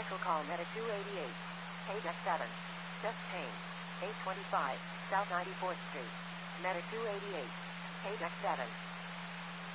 Special call Medic 288. Paydeck 7. Chest pain. 825 South 94th Street. Medic 288. Paydeck 7.